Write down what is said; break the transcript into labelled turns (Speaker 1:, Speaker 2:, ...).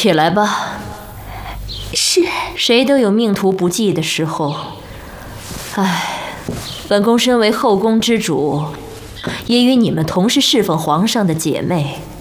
Speaker 1: 起来吧。
Speaker 2: 是。
Speaker 1: 谁都有命途不济的时候。唉，本宫身为后宫之主，也与你们同是侍奉皇上的姐妹，